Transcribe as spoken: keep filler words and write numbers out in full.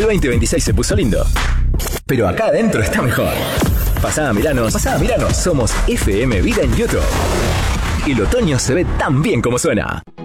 veinte veintiséis se puso lindo, pero acá adentro está mejor. Pasá a miranos, pasá a miranos. Somos F M Vida en YouTube. El otoño se ve tan bien como suena.